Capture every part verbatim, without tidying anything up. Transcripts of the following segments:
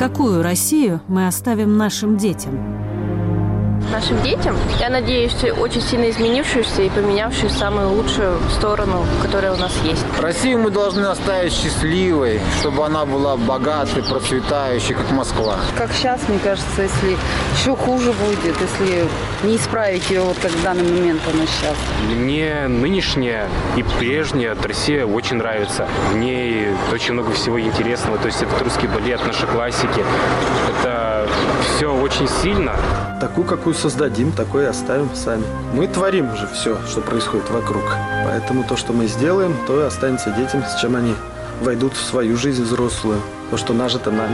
Какую Россию мы оставим нашим детям? Нашим детям, я надеюсь, очень сильно изменившуюся и поменявшуюся в самую лучшую сторону, которая у нас есть. Россию мы должны оставить счастливой, чтобы она была богатой, процветающей, как Москва. Как сейчас, мне кажется, если еще хуже будет, если не исправить ее, вот как в данный момент она сейчас. Мне нынешняя и прежняя Россия очень нравится. В ней очень много всего интересного. То есть это русский балет, наши классики. Это все очень сильно. Такую, какую создадим, такой и оставим сами. Мы творим же все, что происходит вокруг. Поэтому то, что мы сделаем, то и останется детям, с чем они войдут в свою жизнь взрослую. То, что нажито нами.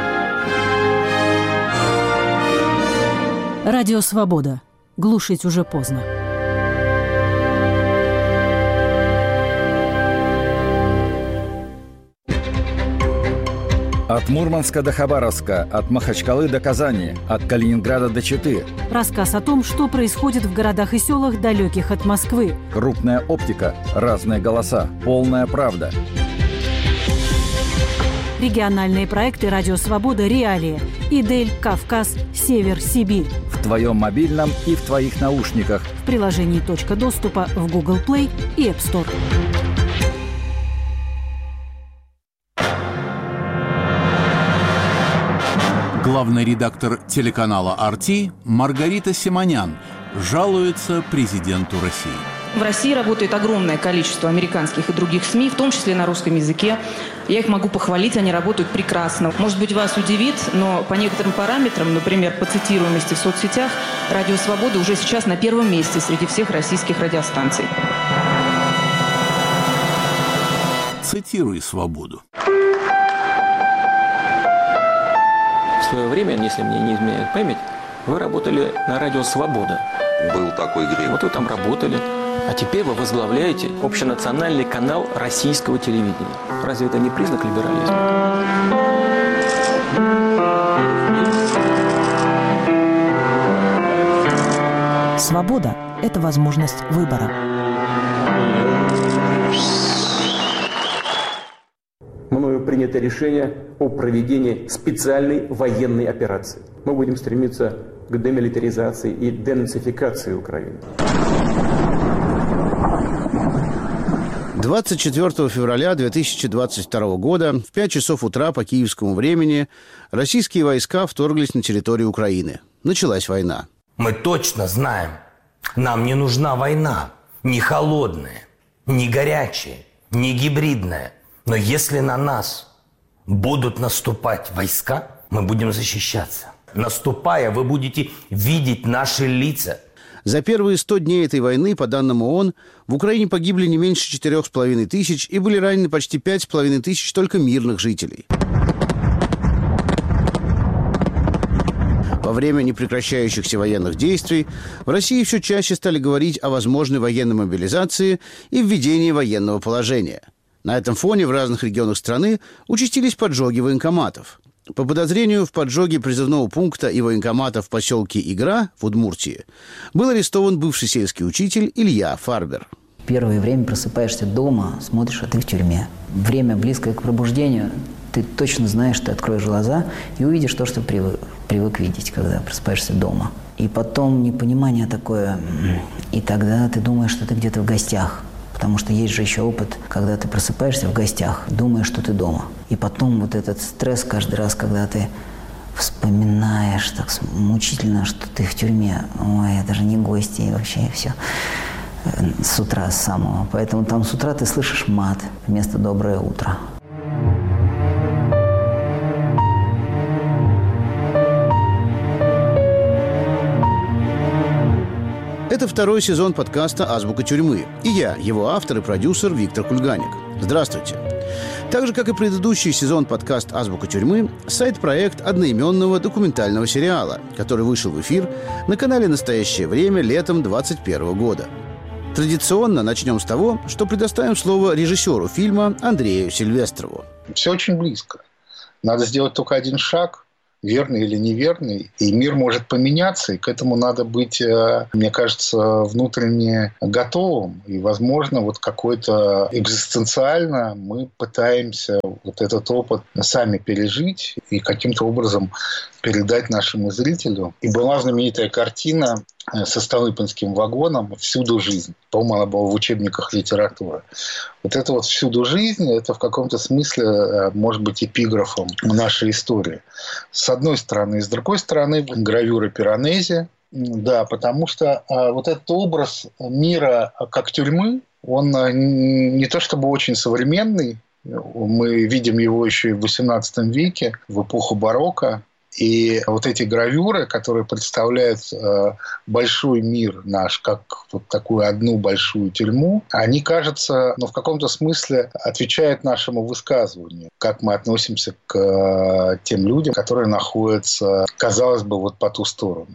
Радио «Свобода». Глушить уже поздно. От Мурманска до Хабаровска, от Махачкалы до Казани, от Калининграда до Читы. Рассказ о том, что происходит в городах и селах, далеких от Москвы. Крупная оптика, разные голоса, полная правда. Региональные проекты «Радио Свобода», «Реалии», «Идель», «Кавказ», «Север», «Сибирь». В твоем мобильном и в твоих наушниках. В приложении «Точка доступа» в Google Play и App Store. Главный редактор телеканала ар ти Маргарита Симонян жалуется президенту России. В России работает огромное количество американских и других СМИ, в том числе на русском языке. Я их могу похвалить, они работают прекрасно. Может быть, вас удивит, но по некоторым параметрам, например, по цитируемости в соцсетях, «Радио Свобода» уже сейчас на первом месте среди всех российских радиостанций. Цитируй «Свободу». В свое время, если мне не изменяет память, вы работали на радио «Свобода». Был такой грех. Вот вы там работали. А теперь вы возглавляете общенациональный канал российского телевидения. Разве это не признак либерализма? Свобода – это возможность выбора. Мною принято решение о проведении специальной военной операции. Мы будем стремиться к демилитаризации и денацификации Украины. двадцать четвёртого февраля две тысячи двадцать второго года в пять часов утра по киевскому времени российские войска вторглись на территорию Украины. Началась война. Мы точно знаем, нам не нужна война. Не холодная, не горячая, не гибридная. Но если на нас будут наступать войска, мы будем защищаться. Наступая, вы будете видеть наши лица. За первые сто дней этой войны, по данным ООН, в Украине погибли не меньше четырех с половиной тысяч и были ранены почти пять с половиной тысяч только мирных жителей. Во время непрекращающихся военных действий в России все чаще стали говорить о возможной военной мобилизации и введении военного положения. На этом фоне в разных регионах страны участились поджоги военкоматов. По подозрению в поджоге призывного пункта и военкомата в поселке Игра в Удмуртии был арестован бывший сельский учитель Илья Фарбер. Первое время просыпаешься дома, смотришь, а ты в тюрьме. Время близкое к пробуждению, ты точно знаешь, ты откроешь глаза и увидишь то, что привык, привык видеть, когда просыпаешься дома. И потом непонимание такое, и тогда ты думаешь, что ты где-то в гостях. Потому что есть же еще опыт, когда ты просыпаешься в гостях, думаешь, что ты дома. И потом вот этот стресс каждый раз, когда ты вспоминаешь так мучительно, что ты в тюрьме. Ой, это же не гости, и вообще все. С утра, с самого. Поэтому там с утра ты слышишь мат вместо «доброе утро». Это второй сезон подкаста «Азбука тюрьмы». И я, его автор и продюсер Виктор Кульганик. Здравствуйте. Так же, как и предыдущий сезон подкаст «Азбука тюрьмы», сайт-проект одноименного документального сериала, который вышел в эфир на канале «Настоящее время» летом двадцать первого года. Традиционно начнем с того, что предоставим слово режиссеру фильма Андрею Сильвестрову. Все очень близко. Надо сделать только один шаг, верный или неверный, и мир может поменяться, и к этому надо быть, мне кажется, внутренне готовым. И, возможно, вот какой-то экзистенциально мы пытаемся вот этот опыт сами пережить и каким-то образом передать нашему зрителю. И была знаменитая картина со Столыпинским вагоном «Всюду жизнь». По-моему, она была в учебниках литературы. Вот это вот «Всюду жизнь» – это в каком-то смысле может быть эпиграфом нашей истории. С одной стороны. И с другой стороны, гравюра Пиранези. Да, потому что вот этот образ мира как тюрьмы, он не то чтобы очень современный. Мы видим его еще и в восемнадцатом веке, в эпоху барокко. И вот эти гравюры, которые представляют э, большой мир наш, как вот такую одну большую тюрьму, они, кажется, ну, в каком-то смысле отвечают нашему высказыванию, как мы относимся к э, тем людям, которые находятся, казалось бы, вот по ту сторону.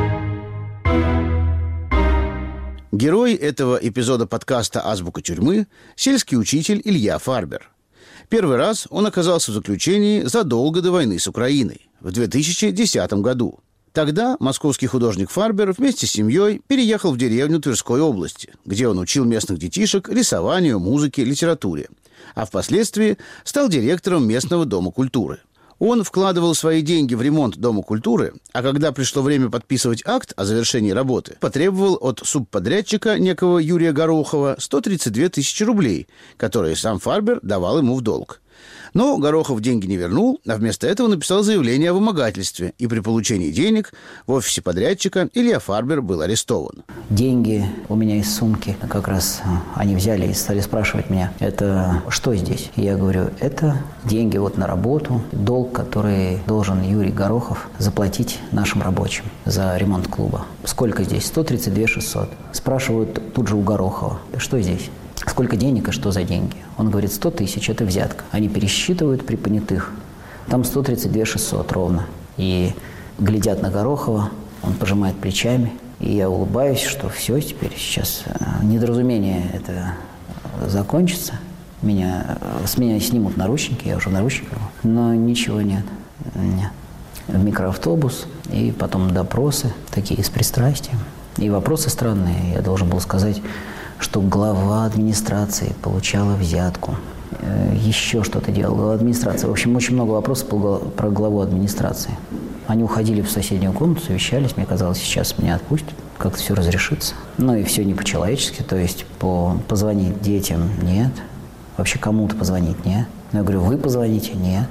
Герой этого эпизода подкаста «Азбука тюрьмы» – сельский учитель Илья Фарбер. Первый раз он оказался в заключении задолго до войны с Украиной, в две тысячи десятом году. Тогда московский художник Фарбер вместе с семьей переехал в деревню Тверской области, где он учил местных детишек рисованию, музыке, литературе, а впоследствии стал директором местного дома культуры. Он вкладывал свои деньги в ремонт Дома культуры, а когда пришло время подписывать акт о завершении работы, потребовал от субподрядчика некого Юрия Горохова сто тридцать две тысячи рублей, которые сам Фарбер давал ему в долг. Но Горохов деньги не вернул, а вместо этого написал заявление о вымогательстве, и при получении денег в офисе подрядчика Илья Фарбер был арестован. Деньги у меня из сумки, как раз они взяли и стали спрашивать меня, это что здесь? И я говорю, это деньги вот на работу, долг, который должен Юрий Горохов заплатить нашим рабочим за ремонт клуба. Сколько здесь? сто тридцать две тысячи шестьсот. Спрашивают тут же у Горохова, что здесь? Сколько денег и что за деньги? Он говорит, сто тысяч – это взятка. Они пересчитывают при понятых. Там сто тридцать две тысячи шестьсот ровно. И глядят на Горохова, он пожимает плечами. И я улыбаюсь, что все, теперь сейчас недоразумение это закончится. Меня, с меня снимут наручники, я уже в наручниках. Но ничего нет. Нет. В микроавтобус, и потом допросы, такие с пристрастием. И вопросы странные. Я должен был сказать, что глава администрации получала взятку, еще что-то делала глава администрации. В общем, очень много вопросов про главу администрации. Они уходили в соседнюю комнату, совещались. Мне казалось, сейчас меня отпустят, как-то все разрешится. Ну и все не по-человечески, то есть по позвонить детям – нет. Вообще кому-то позвонить – нет. Но я говорю, вы позвоните – нет.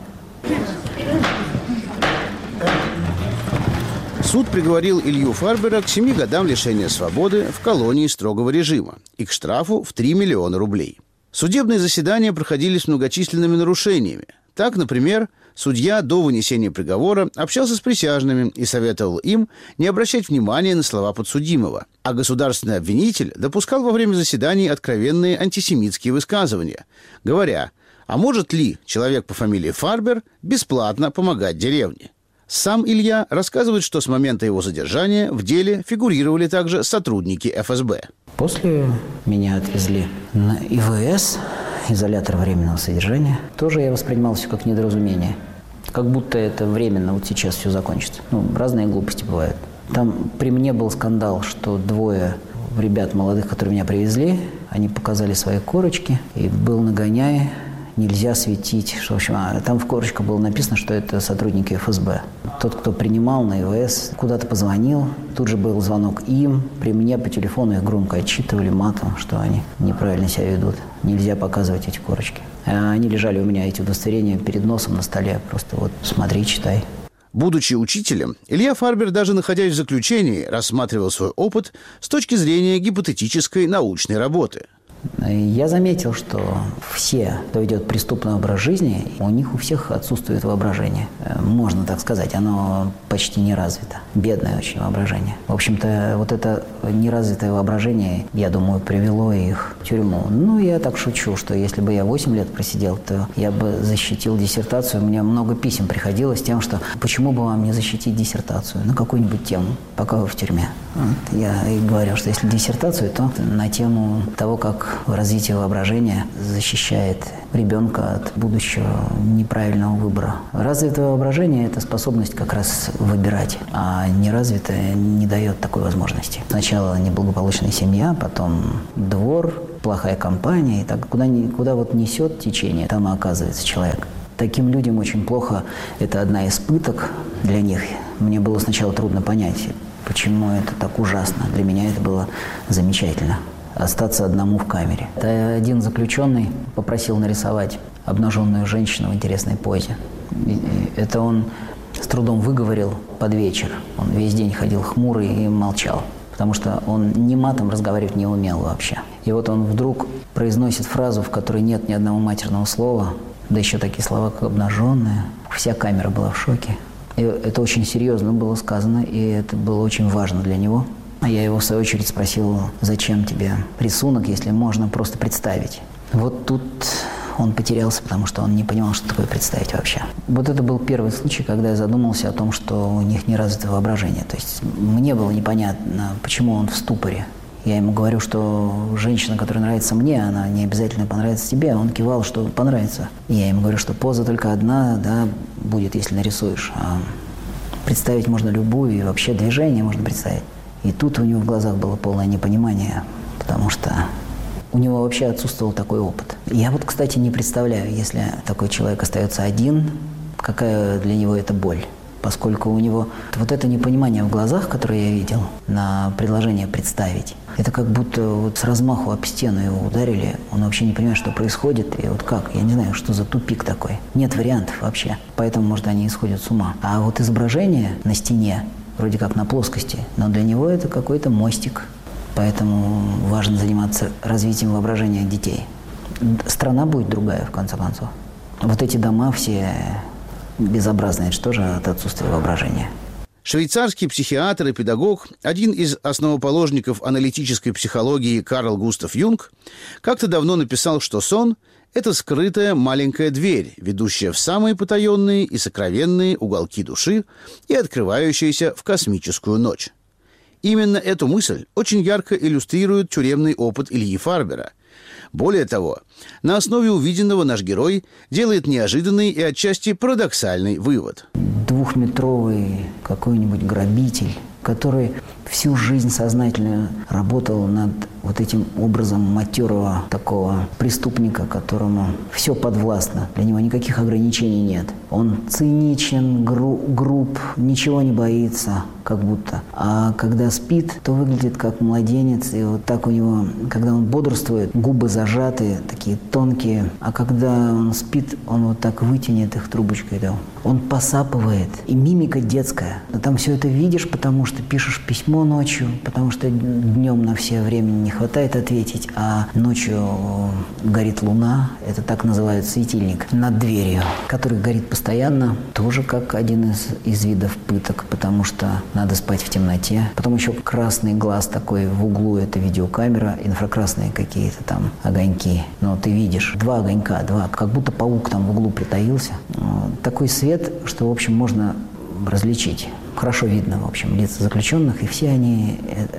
Суд приговорил Илью Фарбера к семи годам лишения свободы в колонии строгого режима и к штрафу в три миллиона рублей. Судебные заседания проходили с многочисленными нарушениями. Так, например, судья до вынесения приговора общался с присяжными и советовал им не обращать внимания на слова подсудимого. А государственный обвинитель допускал во время заседаний откровенные антисемитские высказывания, говоря, а может ли человек по фамилии Фарбер бесплатно помогать деревне? Сам Илья рассказывает, что с момента его задержания в деле фигурировали также сотрудники эф эс бэ. После меня отвезли на и вэ эс, изолятор временного содержания. Тоже я воспринимал все как недоразумение. Как будто это временно, вот сейчас все закончится. Ну, разные глупости бывают. Там при мне был скандал, что двое ребят молодых, которые меня привезли, они показали свои корочки, и был нагоняй. Нельзя светить. Что, в общем, а там в корочках было написано, что это сотрудники эф эс бэ. Тот, кто принимал на и вэ эс, куда-то позвонил. Тут же был звонок им. При мне по телефону их громко отчитывали матом, что они неправильно себя ведут. Нельзя показывать эти корочки. А они лежали у меня, эти удостоверения, перед носом на столе. Просто вот смотри, читай. Будучи учителем, Илья Фарбер, даже находясь в заключении, рассматривал свой опыт с точки зрения гипотетической научной работы. Я заметил, что все, кто ведет преступный образ жизни, у них у всех отсутствует воображение. Можно так сказать, оно почти не развито. Бедное очень воображение. В общем-то, вот это неразвитое воображение, я думаю, привело их в тюрьму. Ну, я так шучу, что если бы я восемь лет просидел, то я бы защитил диссертацию. У меня много писем приходило с тем, что почему бы вам не защитить диссертацию на какую-нибудь тему, пока вы в тюрьме. Вот. Я и говорил, что если диссертацию, то на тему того, как как развитие воображения защищает ребенка от будущего неправильного выбора. Развитое воображение – это способность как раз выбирать, а неразвитое не дает такой возможности. Сначала неблагополучная семья, потом двор, плохая компания, и так куда, куда вот несет течение, там и оказывается человек. Таким людям очень плохо, это одна из пыток для них. Мне было сначала трудно понять, почему это так ужасно. Для меня это было замечательно. Остаться одному в камере. Это один заключенный попросил нарисовать обнаженную женщину в интересной позе. И это он с трудом выговорил под вечер. Он весь день ходил хмурый и молчал, потому что он ни матом разговаривать не умел вообще. И вот он вдруг произносит фразу, в которой нет ни одного матерного слова, да еще такие слова, как «обнаженная». Вся камера была в шоке. И это очень серьезно было сказано, и это было очень важно для него. А я его, в свою очередь, спросил, зачем тебе рисунок, если можно просто представить. Вот тут он потерялся, потому что он не понимал, что такое представить вообще. Вот это был первый случай, когда я задумался о том, что у них не развито воображение. То есть мне было непонятно, почему он в ступоре. Я ему говорю, что женщина, которая нравится мне, она не обязательно понравится тебе. Он кивал, что понравится. И я ему говорю, что поза только одна, да, будет, если нарисуешь. А представить можно любую, и вообще движение можно представить. И тут у него в глазах было полное непонимание, потому что у него вообще отсутствовал такой опыт. Я вот, кстати, не представляю, если такой человек остается один, какая для него это боль. Поскольку у него вот это непонимание в глазах, которое я видел на предложение «представить», это как будто вот с размаху об стену его ударили, он вообще не понимает, что происходит, и вот как, я не знаю, что за тупик такой. Нет вариантов вообще, поэтому, может, они исходят с ума. А вот изображение на стене, вроде как на плоскости, но для него это какой-то мостик, поэтому важно заниматься развитием воображения детей. Страна будет другая, в конце концов. Вот эти дома все безобразные, это что же от отсутствия воображения. Швейцарский психиатр и педагог, один из основоположников аналитической психологии Карл Густав Юнг, как-то давно написал, что сон – это скрытая маленькая дверь, ведущая в самые потаенные и сокровенные уголки души и открывающаяся в космическую ночь. Именно эту мысль очень ярко иллюстрирует тюремный опыт Ильи Фарбера. Более того, на основе увиденного наш герой делает неожиданный и отчасти парадоксальный вывод. Двухметровый какой-нибудь грабитель, который всю жизнь сознательно работал над вот этим образом матерого такого преступника, которому все подвластно, для него никаких ограничений нет. Он циничен, гру- груб, ничего не боится, как будто. А когда спит, то выглядит как младенец, и вот так у него, когда он бодрствует, губы зажаты, такие тонкие, а когда он спит, он вот так вытянет их трубочкой, да. Он посапывает, и мимика детская. Но там все это видишь, потому что пишешь письмо ночью, потому что днем на все времени не хватает ответить, а ночью горит луна, это так называют светильник, над дверью, который горит постоянно, тоже как один из, из видов пыток, потому что надо спать в темноте. Потом еще красный глаз такой в углу, это видеокамера, инфракрасные какие-то там огоньки. Но ты видишь два огонька, два, как будто паук там в углу притаился. Такой свет, что, в общем, можно различить. Хорошо видно, в общем, лица заключенных, и все они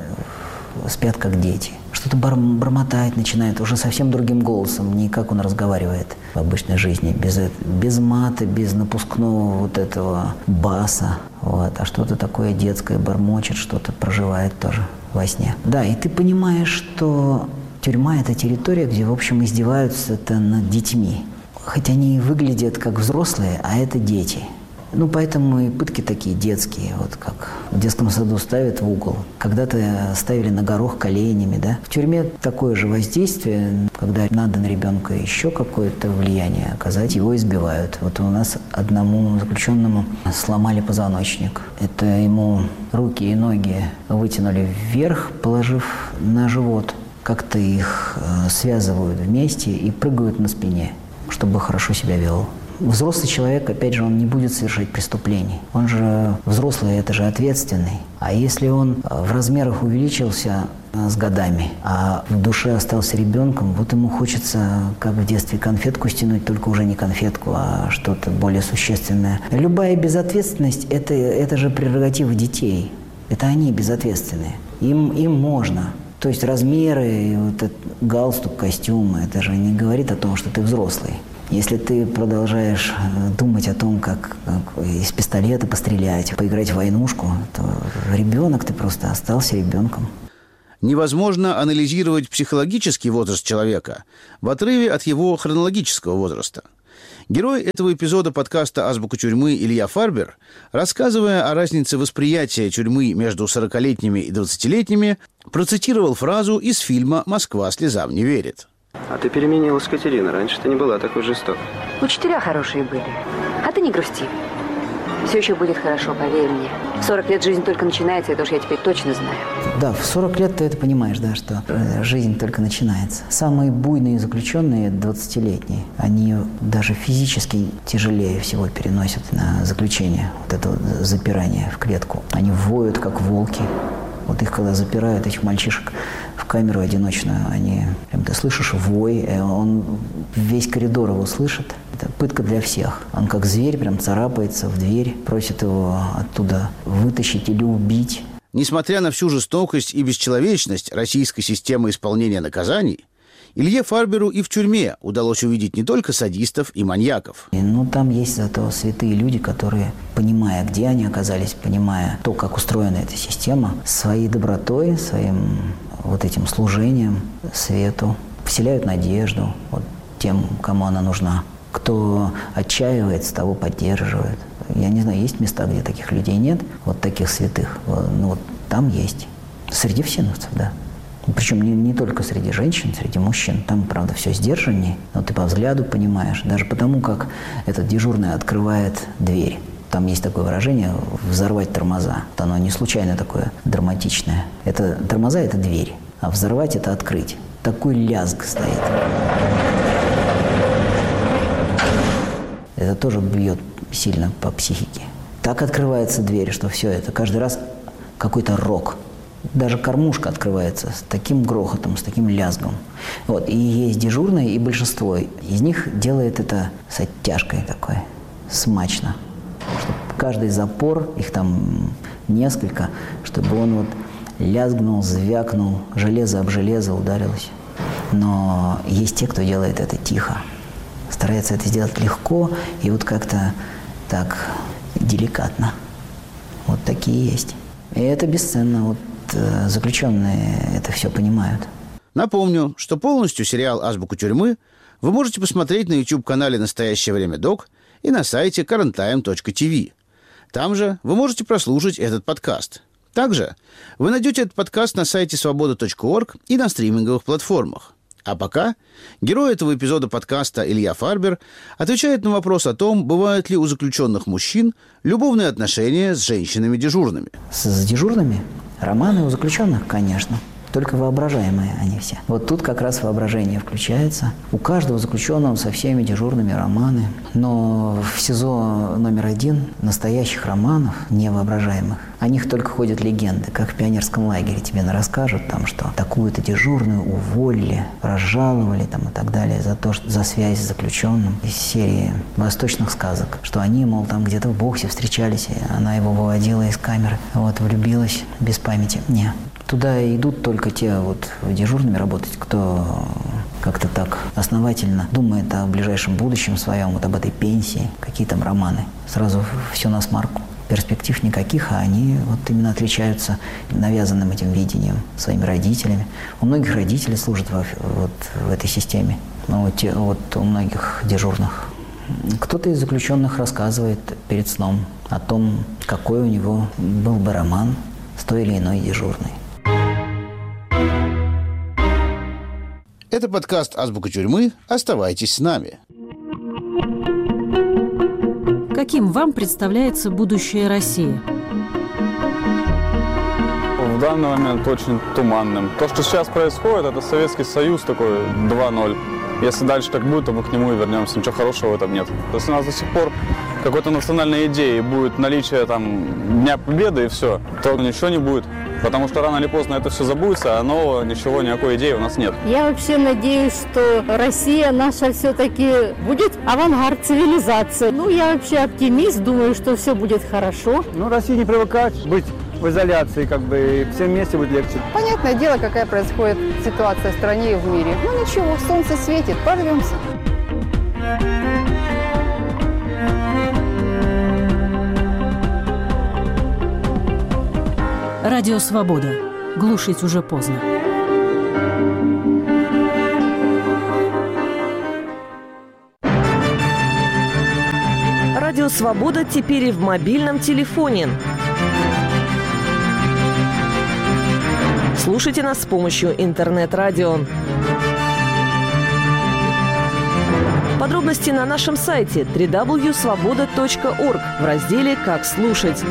спят как дети. Что-то бормотать начинает уже совсем другим голосом, не как он разговаривает в обычной жизни, без, без мата, без напускного вот этого баса, вот, а что-то такое детское бормочет, что-то проживает тоже во сне. Да, и ты понимаешь, что тюрьма – это территория, где, в общем, издеваются-то над детьми. Хоть они и выглядят как взрослые, а это дети. Ну, поэтому и пытки такие детские, вот как в детском саду ставят в угол. Когда-то ставили на горох коленями, да. В тюрьме такое же воздействие, когда надо на ребенка еще какое-то влияние оказать, его избивают. Вот у нас одному заключенному сломали позвоночник. Это ему руки и ноги вытянули вверх, положив на живот. Как-то их связывают вместе и прыгают на спине, чтобы хорошо себя вел. Взрослый человек, опять же, он не будет совершать преступлений. Он же взрослый, это же ответственный. А если он в размерах увеличился с годами, а в душе остался ребенком, вот ему хочется, как в детстве, конфетку стянуть, только уже не конфетку, а что-то более существенное. Любая безответственность – это, это же прерогатива детей. Это они безответственные. Им, им можно. То есть размеры, вот этот галстук, костюм, это же не говорит о том, что ты взрослый. Если ты продолжаешь думать о том, как, как из пистолета пострелять, поиграть в войнушку, то ребенок, ты просто остался ребенком. Невозможно анализировать психологический возраст человека в отрыве от его хронологического возраста. Герой этого эпизода подкаста «Азбука тюрьмы» Илья Фарбер, рассказывая о разнице восприятия тюрьмы между сорокалетними и двадцатилетними, процитировал фразу из фильма «Москва слезам не верит». А ты переменилась, Катерина. Раньше ты не была такой жестокой. Учителя хорошие были. А ты не грусти. Все еще будет хорошо, поверь мне. В сорок лет жизнь только начинается, это уж я теперь точно знаю. Да, в сорок лет ты это понимаешь, да, что жизнь только начинается. Самые буйные заключенные, двадцатилетние, они даже физически тяжелее всего переносят на заключение, вот это вот запирание в клетку. Они воют, как волки. Вот их, когда запирают, этих мальчишек, в камеру одиночную, они, прям ты слышишь вой, он весь коридор его слышит. Это пытка для всех. Он как зверь прям царапается в дверь, просит его оттуда вытащить или убить. Несмотря на всю жестокость и бесчеловечность российской системы исполнения наказаний, Илье Фарберу и в тюрьме удалось увидеть не только садистов и маньяков. Ну, там есть зато святые люди, которые, понимая, где они оказались, понимая то, как устроена эта система, своей добротой, своим вот этим служением свету вселяют надежду вот тем, кому она нужна. Кто отчаивается, того поддерживает. Я не знаю, есть места, где таких людей нет, вот таких святых. Ну, вот там есть. Среди всеновцев, да. Причем не, не только среди женщин, среди мужчин. Там, правда, все сдержаннее, но ты по взгляду понимаешь. Даже потому, как этот дежурный открывает дверь. Там есть такое выражение «взорвать тормоза». Оно не случайно такое драматичное. Это тормоза – это дверь, а взорвать – это открыть. Такой лязг стоит. Это тоже бьет сильно по психике. Так открывается дверь, что все это каждый раз какой-то рок. Даже кормушка открывается с таким грохотом, с таким лязгом. Вот. И есть дежурные, и большинство из них делает это с оттяжкой такой, смачно. Чтобы каждый запор, их там несколько, чтобы он вот лязгнул, звякнул, железо об железо ударилось. Но есть те, кто делает это тихо. Старается это сделать легко и вот как-то так деликатно. Вот такие есть. И это бесценно. Вот заключенные это все понимают. Напомню, что полностью сериал «Азбуку тюрьмы» вы можете посмотреть на YouTube-канале «Настоящее время док» и на сайте current time точка ти ви. Там же вы можете прослушать этот подкаст. Также вы найдете этот подкаст на сайте свобода точка орг и на стриминговых платформах. А пока герой этого эпизода подкаста Илья Фарбер отвечает на вопрос о том, бывают ли у заключенных мужчин любовные отношения с женщинами-дежурными. С, с дежурными? Романы у заключенных, конечно. Только воображаемые они все. Вот тут как раз воображение включается. У каждого заключенного со всеми дежурными романы. Но в СИЗО номер один настоящих романов, невоображаемых, о них только ходят легенды. Как в пионерском лагере тебе расскажут, там, что такую-то дежурную уволили, разжаловали там, и так далее за, то, что, за связь с заключенным. Из серии восточных сказок. Что они, мол, там где-то в боксе встречались, и она его выводила из камеры. Вот, влюбилась без памяти. Не. Туда идут только те вот дежурными работать, кто как-то так основательно думает о ближайшем будущем своем, вот об этой пенсии, какие там романы. Сразу все на смарку. Перспектив никаких, а они вот именно отличаются навязанным этим видением своими родителями. У многих родителей служат во, вот, в этой системе, ну, вот, те, вот у многих дежурных. Кто-то из заключенных рассказывает перед сном о том, какой у него был бы роман с той или иной дежурной. Это подкаст «Азбука тюрьмы». Оставайтесь с нами. Каким вам представляется будущее России? В данный момент очень туманным. То, что сейчас происходит, это Советский Союз такой два ноль. Если дальше так будет, то мы к нему и вернемся. Ничего хорошего в этом нет. Если у нас до сих пор какой-то национальной идеи будет наличие там Дня Победы и все, то ничего не будет. Потому что рано или поздно это все забудется, а нового ничего, никакой идеи у нас нет. Я вообще надеюсь, что Россия наша все-таки будет авангард цивилизации. Ну, я вообще оптимист, думаю, что все будет хорошо. Ну, Россия не привыкает быть в изоляции, как бы, и всем вместе будет легче. Понятное дело, какая происходит ситуация в стране и в мире. Ну ничего, солнце светит, порвемся. Радио «Свобода». Глушить уже поздно. Радио «Свобода» теперь и в мобильном телефоне. Слушайте нас с помощью интернет-радио. Подробности на нашем сайте дабл ю дабл ю дабл ю точка свобода точка орг в разделе «Как слушать».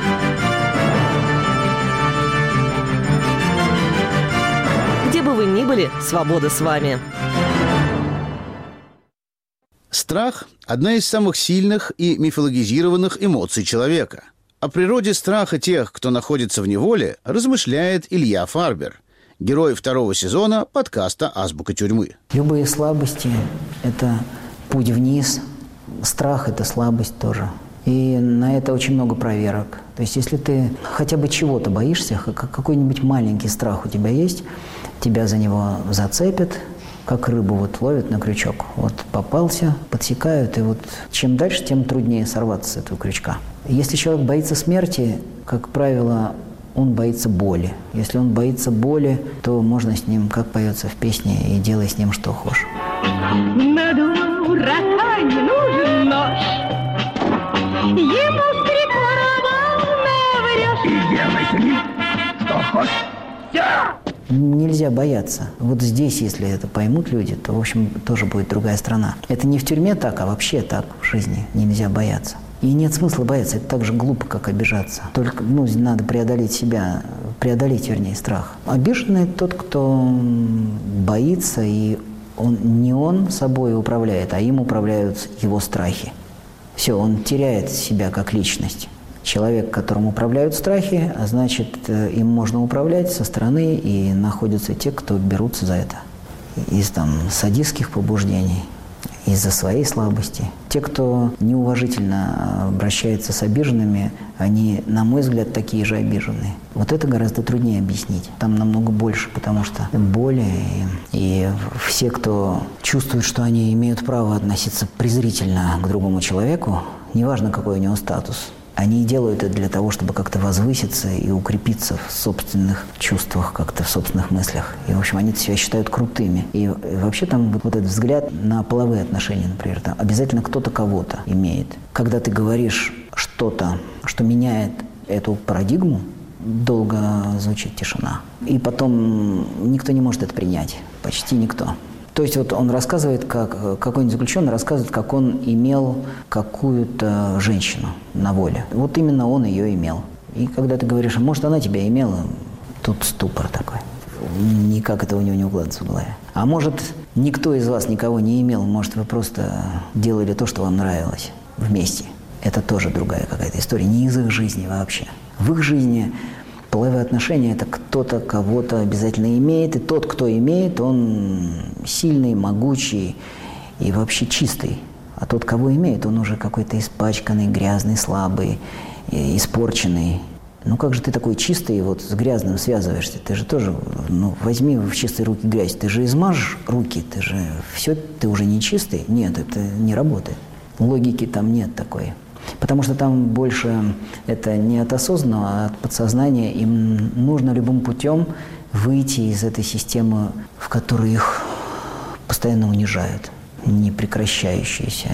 Где бы вы ни были, свобода с вами. Страх – одна из самых сильных и мифологизированных эмоций человека. О природе страха тех, кто находится в неволе, размышляет Илья Фарбер, герой второго сезона подкаста «Азбука тюрьмы». Любые слабости – это путь вниз, страх – это слабость тоже. И на это очень много проверок. То есть если ты хотя бы чего-то боишься, какой-нибудь маленький страх у тебя есть, тебя за него зацепят, как рыбу вот ловят на крючок. Вот попался, подсекают, и вот чем дальше, тем труднее сорваться с этого крючка. Если человек боится смерти, как правило, он боится боли. Если он боится боли, то можно с ним, как поется в песне, и делай с ним что хочешь. На дурака не нужен нож. Ему в три короба наврешь. И делай с ним что хочешь. Все! Нельзя бояться. Вот здесь, если это поймут люди, то, в общем, тоже будет другая страна. Это не в тюрьме так, а вообще так в жизни. Нельзя бояться. И нет смысла бояться. Это так же глупо, как обижаться. Только, ну, надо преодолеть себя, преодолеть, вернее, страх. Обиженный тот, кто боится, и он, не он собой управляет, а им управляют его страхи. Все, он теряет себя как личность. Человек, которым управляют страхи, а значит, им можно управлять со стороны, и находятся те, кто берутся за это. Из там садистских побуждений, из-за своей слабости. Те, кто неуважительно обращается с обиженными, они, на мой взгляд, такие же обиженные. Вот это гораздо труднее объяснить. Там намного больше, потому что боли, и, и все, кто чувствует, что они имеют право относиться презрительно к другому человеку, неважно, какой у него статус, они делают это для того, чтобы как-то возвыситься и укрепиться в собственных чувствах, как-то в собственных мыслях. И, в общем, они себя считают крутыми. И, и вообще там вот этот взгляд на половые отношения, например, там обязательно кто-то кого-то имеет. Когда ты говоришь что-то, что меняет эту парадигму, долго звучит тишина. И потом никто не может это принять. Почти никто. То есть вот он рассказывает, как какой-нибудь заключенный рассказывает, как он имел какую-то женщину на воле. Вот именно он ее имел. И когда ты говоришь, а может, она тебя имела, тут ступор такой. Никак это у него не укладывается в голове. А может, никто из вас никого не имел, может, вы просто делали то, что вам нравилось вместе. Это тоже другая какая-то история, не из их жизни вообще. В их жизни половые отношения – это кто-то кого-то обязательно имеет, и тот, кто имеет, он сильный, могучий и вообще чистый. А тот, кого имеет, он уже какой-то испачканный, грязный, слабый, испорченный. Ну как же ты такой чистый и вот с грязным связываешься? Ты же тоже, ну возьми в чистые руки грязь, ты же измажешь руки, ты же все, ты уже не чистый. Нет, это не работает. Логики там нет такой. Потому что там больше это не от осознанного, а от подсознания. Им нужно любым путем выйти из этой системы, в которой их постоянно унижают. Непрекращающееся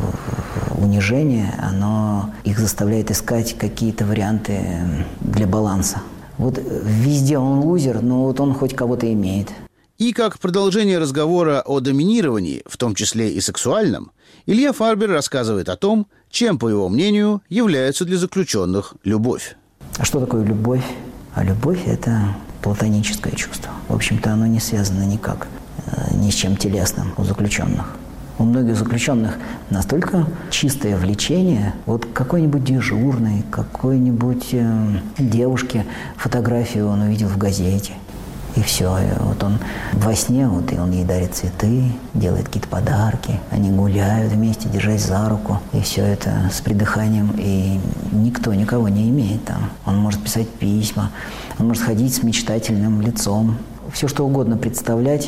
унижение, оно их заставляет искать какие-то варианты для баланса. Вот везде он лузер, но вот он хоть кого-то имеет. И как продолжение разговора о доминировании, в том числе и сексуальном, Илья Фарбер рассказывает о том, чем, по его мнению, является для заключенных любовь. А что такое любовь? А любовь – это платоническое чувство. В общем-то, оно не связано никак э, ни с чем телесным у заключенных. У многих заключенных настолько чистое влечение, вот какой-нибудь дежурный, какой-нибудь э, девушке фотографию он увидел в газете. И все. И вот он во сне, вот, и он ей дарит цветы, делает какие-то подарки. Они гуляют вместе, держась за руку. И все это с придыханием. И никто никого не имеет там. Он может писать письма, он может ходить с мечтательным лицом. Все что угодно представлять,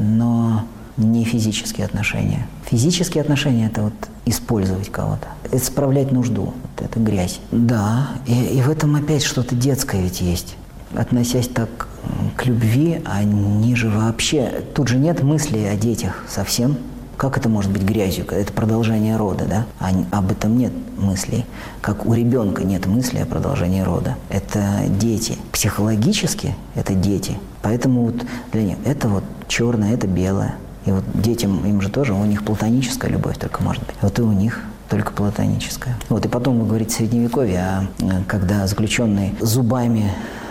но не физические отношения. Физические отношения – это вот использовать кого-то. Это справлять нужду. Вот это грязь. Да, и, и в этом опять что-то детское ведь есть. Относясь так к любви, они же вообще... Тут же нет мыслей о детях совсем. Как это может быть грязью? Это продолжение рода, да? А об этом нет мыслей. Как у ребенка нет мыслей о продолжении рода. Это дети. Психологически это дети. Поэтому вот для них это вот черное, это белое. И вот детям, им же тоже, у них платоническая любовь только может быть. Вот и у них только платоническая. Вот, и потом вы говорите Средневековье, а когда заключенный зубами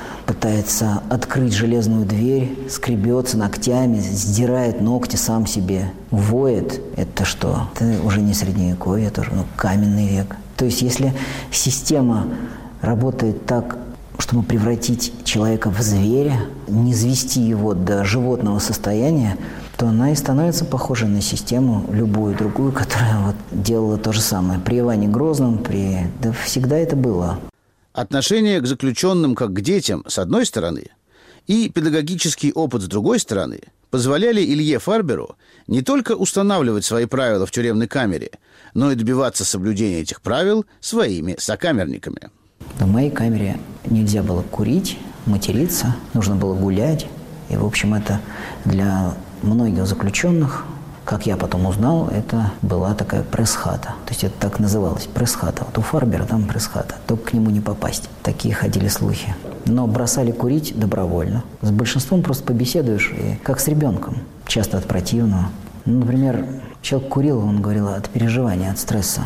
пытается открыть железную дверь, скребется ногтями, сдирает ногти сам себе, воет. Это что? Это уже не Средневековье, это уже ну, каменный век. То есть если система работает так, чтобы превратить человека в зверя, не свести его до животного состояния, то она и становится похожа на систему любую другую, которая вот делала то же самое. При Иване Грозном, при... да всегда это было. Отношение к заключенным как к детям, с одной стороны, и педагогический опыт, с другой стороны, позволяли Илье Фарберу не только устанавливать свои правила в тюремной камере, но и добиваться соблюдения этих правил своими сокамерниками. В моей камере нельзя было курить, материться, нужно было гулять. И, в общем, это для многих заключенных, как я потом узнал, это была такая пресс-хата. То есть это так называлось, пресс-хата. Вот у Фарбера там пресс-хата, только к нему не попасть. Такие ходили слухи. Но бросали курить добровольно. С большинством просто побеседуешь, и как с ребенком, часто от противного. Ну, например, человек курил, он говорил от переживания, от стресса.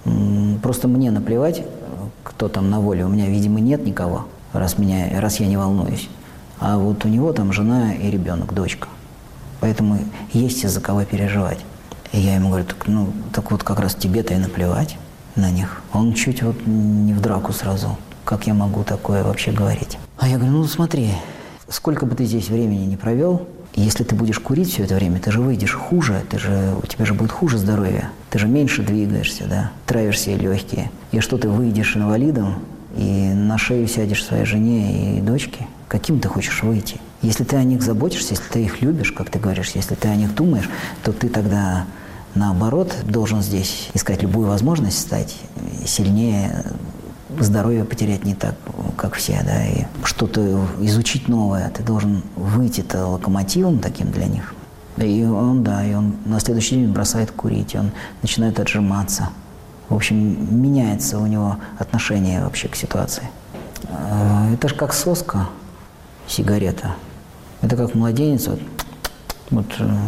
Просто мне наплевать, кто там на воле. У меня, видимо, нет никого, раз, меня, раз я не волнуюсь. А вот у него там жена и ребенок, дочка. Поэтому есть из-за кого переживать. И я ему говорю, так, ну, так вот как раз тебе-то и наплевать на них. Он чуть вот не в драку сразу. Как я могу такое вообще говорить? А я говорю, ну смотри, сколько бы ты здесь времени не провел, если ты будешь курить все это время, ты же выйдешь хуже, ты же, у тебя же будет хуже здоровье. Ты же меньше двигаешься, да, травишь себе легкие. И что, ты выйдешь инвалидом и на шею сядешь своей жене и дочке? Каким ты хочешь выйти? Если ты о них заботишься, если ты их любишь, как ты говоришь, если ты о них думаешь, то ты тогда, наоборот, должен здесь искать любую возможность стать сильнее, здоровье потерять не так, как все, да, и что-то изучить новое. Ты должен выйти-то локомотивом таким для них. И он, да, и он на следующий день бросает курить, он начинает отжиматься. В общем, меняется у него отношение вообще к ситуации. Это же как соска, сигарета. Это как младенец, вот, вот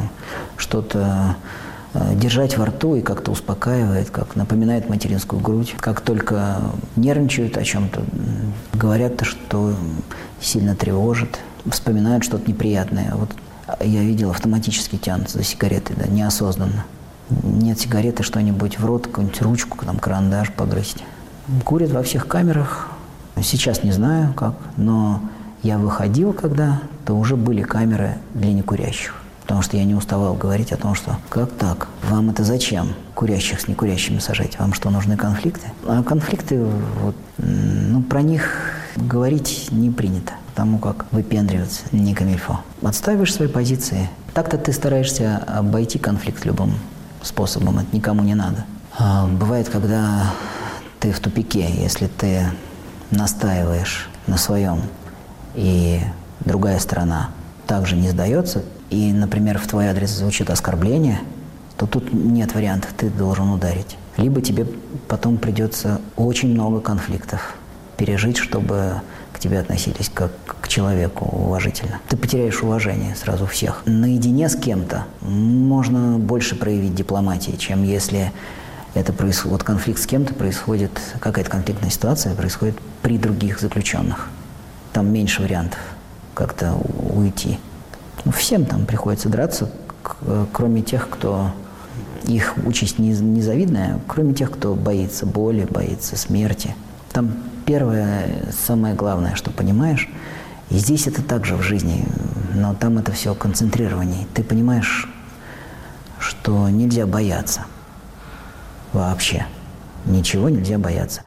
что-то держать во рту и как-то успокаивает, как напоминает материнскую грудь. Как только нервничают о чем-то, говорят, что сильно тревожит, вспоминают что-то неприятное. Вот я видел, автоматически тянутся за сигаретой, да, неосознанно. Нет сигареты, что-нибудь в рот, какую-нибудь ручку, там, карандаш погрызть. Курят во всех камерах. Сейчас не знаю как, но я выходил, когда, то уже были камеры для некурящих. Потому что я не уставал говорить о том, что как так? Вам это зачем? Курящих с некурящими сажать? Вам что, нужны конфликты? А конфликты, вот, ну, про них говорить не принято. Потому как выпендриваться не камильфо. Отстаиваешь свои позиции. Так-то ты стараешься обойти конфликт любым способом. Это никому не надо. А бывает, когда ты в тупике, если ты настаиваешь на своем, и другая сторона также не сдается, и, например, в твой адрес звучит оскорбление, то тут нет вариантов, ты должен ударить. Либо тебе потом придется очень много конфликтов пережить, чтобы к тебе относились как к человеку уважительно. Ты потеряешь уважение сразу всех. Наедине с кем-то можно больше проявить дипломатии, чем если это происходит, вот конфликт с кем-то происходит, какая-то конфликтная ситуация происходит при других заключенных. Там меньше вариантов как-то уйти. Всем там приходится драться, кроме тех, кто... Их участь незавидная, кроме тех, кто боится боли, боится смерти. Там первое, самое главное, что понимаешь, И здесь это также в жизни, но там это все концентрированнее. Ты понимаешь, что нельзя бояться. Вообще. Ничего нельзя бояться.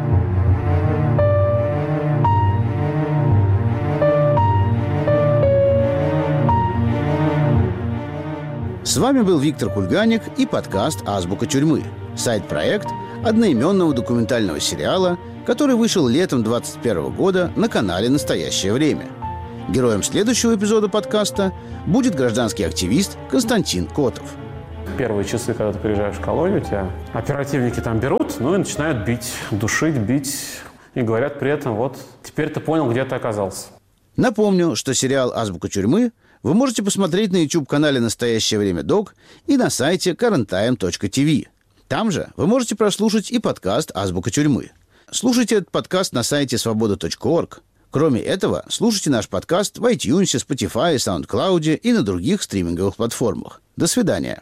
С вами был Виктор Кульганик и подкаст «Азбука тюрьмы». Сайт-проект одноименного документального сериала, который вышел летом двадцать первого года на канале «Настоящее время». Героем следующего эпизода подкаста будет гражданский активист Константин Котов. Первые часы, когда ты приезжаешь в колонию, тебя оперативники там берут, ну и начинают бить, душить, бить. И говорят при этом, вот, теперь ты понял, где ты оказался. Напомню, что сериал «Азбука тюрьмы» вы можете посмотреть на YouTube-канале «Настоящее время Док» и на сайте current time точка ти ви. Там же вы можете прослушать и подкаст «Азбука тюрьмы». Слушайте этот подкаст на сайте свобода точка орг. Кроме этого, слушайте наш подкаст в iTunes, Spotify, SoundCloud и на других стриминговых платформах. До свидания.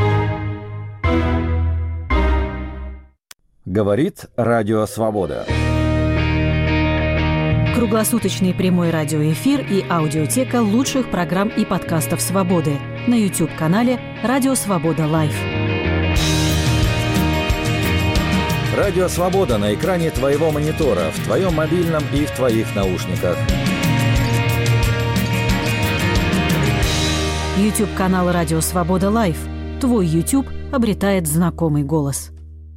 Говорит Радио Свобода. Круглосуточный прямой радиоэфир и аудиотека лучших программ и подкастов «Свободы» на YouTube-канале «Радио Свобода Лайв». Радио Свобода на экране твоего монитора, в твоем мобильном и в твоих наушниках. YouTube-канал «Радио Свобода Лайв». Твой YouTube обретает знакомый голос.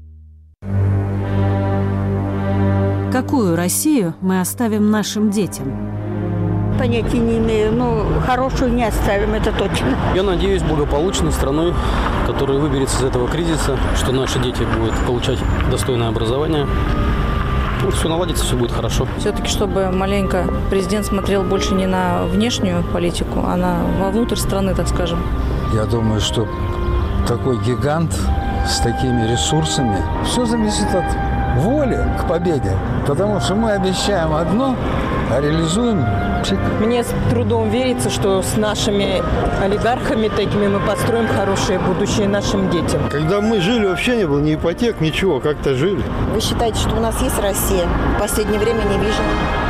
Какую Россию мы оставим нашим детям? Понятия не имею, но хорошую не оставим, это точно. Я надеюсь благополучной страной, которая выберется из этого кризиса, что наши дети будут получать достойное образование. Ну, все наладится, все будет хорошо. Все-таки, чтобы маленько президент смотрел больше не на внешнюю политику, а на вовнутрь страны, так скажем. Я думаю, что такой гигант с такими ресурсами, все зависит от воли к победе. Потому что мы обещаем одно, а реализуем псих. Мне с трудом верится, что с нашими олигархами такими мы построим хорошее будущее нашим детям. Когда мы жили, вообще не было ни ипотек, ничего, как-то жили. Вы считаете, что у нас есть Россия? В последнее время не вижу.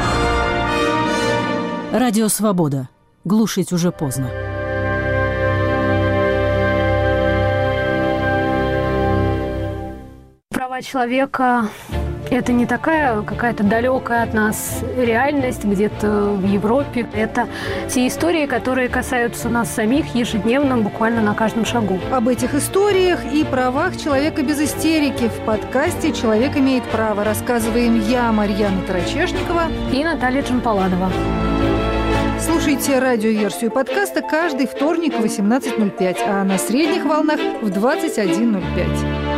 Радио Свобода. Глушить уже поздно. Права человека – это не такая какая-то далекая от нас реальность где-то в Европе. Это те истории, которые касаются нас самих ежедневно, буквально на каждом шагу. Об этих историях и правах человека без истерики в подкасте «Человек имеет право» рассказываем я, Марьяна Тарачешникова и Наталья Джампаладова. Слушайте радиоверсию подкаста каждый вторник в восемнадцать ноль пять, а на средних волнах в двадцать один ноль пять.